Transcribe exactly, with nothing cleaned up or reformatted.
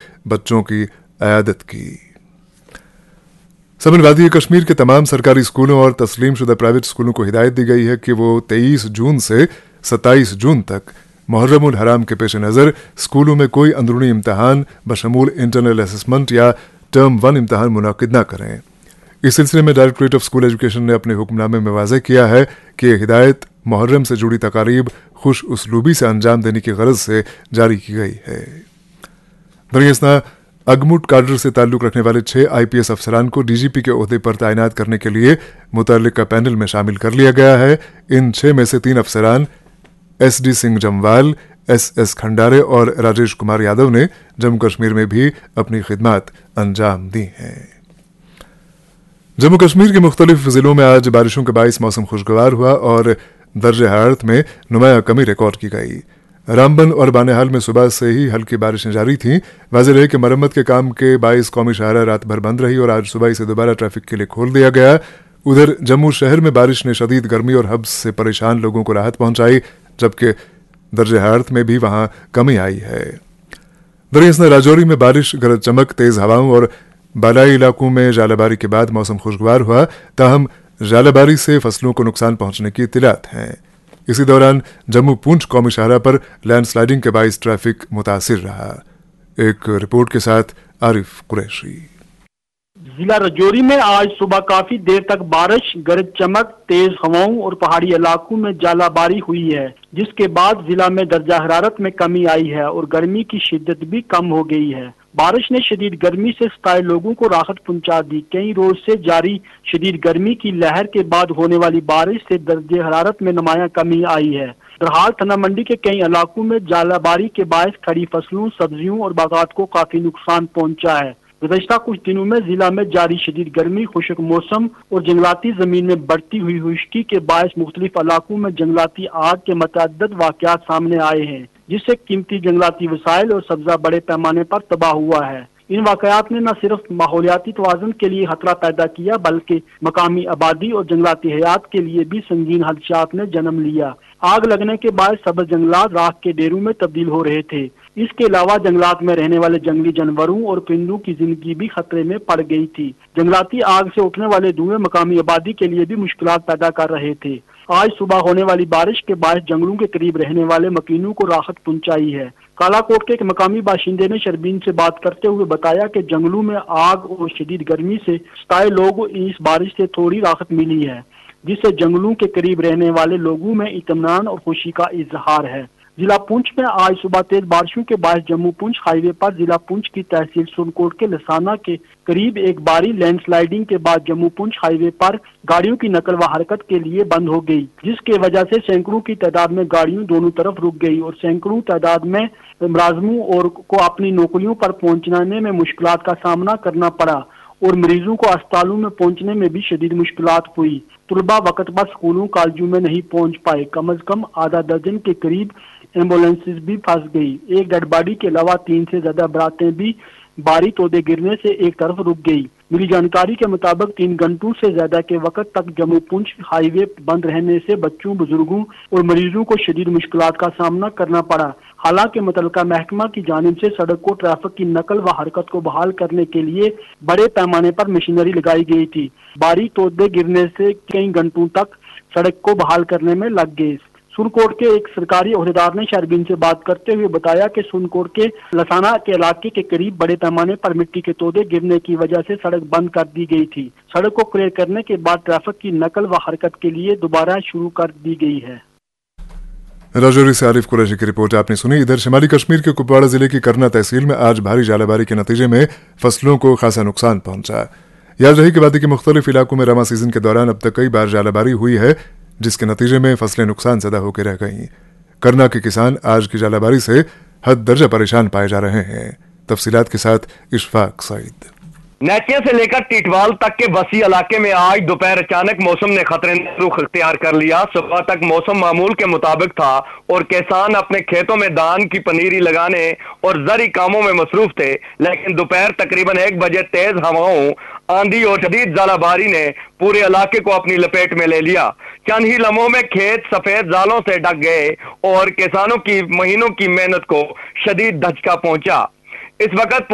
बच्चों की अयादत की। समन वादी कश्मीर के तमाम सरकारी स्कूलों और तस्लीम शुदा प्राइवेट स्कूलों को हिदायत दी गई है कि वो तेईस जून से सत्ताईस जून तक मुहर्रम उल हराम के पेश नज़र स्कूलों में कोई अंदरूनी इम्तहान बशमूल इंटरनल असेसमेंट या टर्म वन इम्तहान मुनाकिद न करें। इस सिलसिले में डायरेक्टरेट ऑफ स्कूल एजुकेशन ने अपने हुक्मनामे में वाज़ेह किया है कि यह हिदायत मुहर्रम से जुड़ी तकारीब खुश उसलूबी से अंजाम देने की गरज से जारी की गई है। दरअसल अगमुट काडर से ताल्लुक रखने वाले छह आईपीएस अफसरान को डीजीपी के ओहदे पर तैनात करने के लिए मुतल्लिका पैनल में शामिल कर लिया गया है। इन छह में से तीन अफसरान S D Singh Jamwal, S S Khandare और राजेश कुमार यादव ने जम्मू कश्मीर में भी अपनी खिदमत अंजाम दी हैं। जम्मू कश्मीर के मुख्तलिफ जिलों में आज बारिशों के बाइस मौसम खुशगवार हुआ और दर्जे हरारत में नुमाया कमी रिकॉर्ड की गई। रामबन और बानेहाल में सुबह से ही हल्की बारिशें जारी थीं। वाज़ेह रहे कि मरम्मत के काम के बाइस कौमी शाहरा रात भर बंद रही और आज सुबह से दोबारा ट्रैफिक के लिए खोल दिया गया। उधर जम्मू शहर में बारिश ने शदीद गर्मी और हब्स से परेशान लोगों को राहत पहुंचाई, जबकि दर्जे हरारत में भी वहां कमी आई है। दरअसल राजौरी में बारिश, गरज चमक, तेज हवाओं और बालाई इलाकों में जालाबारी के बाद मौसम खुशगवार हुआ, ताहम जालाबारी से फसलों को नुकसान पहुंचने की इत्तलात हैं। इसी दौरान जम्मू पूंछ कौमी शाहरा पर लैंडस्लाइडिंग के बाइस ट्रैफिक मुतासिर रहा। एक रिपोर्ट के साथ आरिफ कुरैशी। जिला राजौरी में आज सुबह काफी देर तक बारिश, गरज चमक, तेज हवाओं और पहाड़ी इलाकों में जालाबारी हुई है, जिसके बाद जिला में दर्जा हरारत में कमी आई है और गर्मी की शिद्दत भी कम हो गई है। बारिश ने शदीद गर्मी से सताए लोगों को राहत पहुंचा दी। कई रोज से जारी शदीद गर्मी की लहर के बाद होने वाली बारिश से दर्जे हरारत में नुमाया कमी आई है। बहरहाल थना मंडी के कई इलाकों में जालाबारी के बायस खड़ी फसलों, सब्जियों और बागात को काफी नुकसान पहुंचा है। गुज़श्ता कुछ दिनों में जिला में जारी शदीद गर्मी, खुश्क मौसम और जंगलाती जमीन में बढ़ती हुई खुश्की के बायस मुख्तलिफ इलाकों में जंगलाती आग के मतअद्दिद वाक़यात सामने आए हैं, जिससे कीमती जंगलाती वसाइल और सब्जा बड़े पैमाने पर तबाह हुआ है। इन वाक़यात ने न सिर्फ माहौलियाती तवाज़ुन के लिए खतरा पैदा किया, बल्कि मकामी आबादी और जंगलाती हयात के लिए भी संगीन खदशात ने जन्म लिया। आग लगने के बाद सब्ज़ जंगलात राख के डेरों में तब्दील हो रहे थे। इसके अलावा जंगलात में रहने वाले जंगली जानवरों और परिंदों की जिंदगी भी खतरे में पड़ गई थी। जंगलाती आग से उठने वाले धुएं मकामी आबादी के लिए भी मुश्किलात पैदा कर रहे थे। आज सुबह होने वाली बारिश के बाद जंगलों के करीब रहने वाले मकीनों को राहत पहुंचाई है। कालाकोट के एक मकामी बाशिंदे ने शरबीन से बात करते हुए बताया कि जंगलों में आग और शदीद गर्मी से सताए लोगों इस बारिश से थोड़ी राहत मिली है, जिससे जंगलों के करीब रहने वाले लोगों में इत्मीनान और खुशी का इजहार है। जिला पुंछ में आज सुबह तेज बारिशों के बाद जम्मू पुंछ हाईवे पर जिला पुंछ की तहसील सुरकोट के लसाना के करीब एक बारी लैंडस्लाइडिंग के बाद जम्मू पुंछ हाईवे पर गाड़ियों की नकल व हरकत के लिए बंद हो गई, जिसके वजह से सैकड़ों की तादाद में गाड़ियों दोनों तरफ रुक गई और सैकड़ों तादाद में मुलाजमों और को अपनी नौकरियों पर पहुंचने में मुश्किलात का सामना करना पड़ा और मरीजों को अस्पतालों में पहुंचने में भी शदीद मुश्किलात हुई। तुलबा वक्त पर स्कूलों कॉलेजों में नहीं पहुंच पाए। कम अज कम आधा दर्जन के करीब एम्बुलेंसेस भी फंस गई। एक डेड बॉडी के अलावा तीन से ज्यादा बरातें भी बारी तोदे गिरने से एक तरफ रुक गई। मिली जानकारी के मुताबिक तीन घंटों से ज्यादा के वक्त तक जम्मू पुंछ हाईवे बंद रहने से बच्चों, बुजुर्गों और मरीजों को शदीद मुश्किलात का सामना करना पड़ा। हालांकि मुतल्लिका महकमा की जानिब से सड़क को ट्रैफिक की नकल व हरकत को बहाल करने के लिए बड़े पैमाने पर मशीनरी लगाई गई थी। बारी तोदे गिरने से कई घंटों तक सड़क को बहाल करने में लग गए। सुरकोट के एक सरकारी ओहदेदार ने शरबीन से बात करते हुए बताया कि सुरकोट के लसाना के इलाके के करीब बड़े पैमाने पर मिट्टी के तोदे गिरने की वजह से सड़क बंद कर दी गई थी। सड़क को क्लियर करने के बाद ट्रैफिक की नकल व हरकत के लिए दोबारा शुरू कर दी गई है। राजौरी से आरिफ कुरैशी की रिपोर्ट आपने सुनी। इधर शिमाली कश्मीर के कुपवाड़ा जिले की करना तहसील में आज भारी जालाबारी के नतीजे में फसलों को खासा नुकसान पहुंचा। याद रही कि वादी के मुख्तलिफ इलाकों में रमा सीजन के दौरान अब तक कई बार जालाबारी हुई है, जिसके नतीजे में फसलें नुकसान ज़्यादा होकर रह गईं। करना के किसान आज की जालाबारी से हद दर्जा परेशान पाए जा रहे हैं। तफसीलात के साथ इशफाक सईद। नैचिया से लेकर टीटवाल तक के वसी इलाके में आज दोपहर अचानक मौसम ने खतरे ने रुख इख्तियार कर लिया। सुबह तक मौसम मामूल के मुताबिक था और किसान अपने खेतों में धान की पनीरी लगाने और जरी कामों में मसरूफ थे, लेकिन दोपहर तकरीबन एक बजे तेज हवाओं, आंधी और शदीद जालाबारी ने पूरे इलाके को अपनी लपेट में ले लिया। चंद ही लम्हों में खेत सफेद जालों से ढक गए और किसानों की महीनों की मेहनत को शदीद धचका पहुंचा। इस वक्त